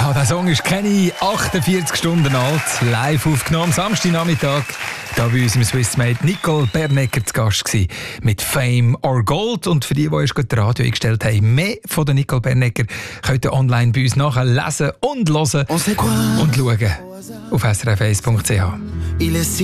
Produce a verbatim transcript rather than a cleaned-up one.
Ja, der Song ist Kenny, achtundvierzig Stunden alt, live aufgenommen, Samstagnachmittag. Da bei uns im Swiss Made Nicole Bernecker zu Gast gewesen, mit Fame or Gold. Und für die, die uns gerade das Radio eingestellt haben, mehr von der Nicole Bernecker könnt ihr online bei uns nachher lesen und hören und schauen auf s r f eins punkt c h.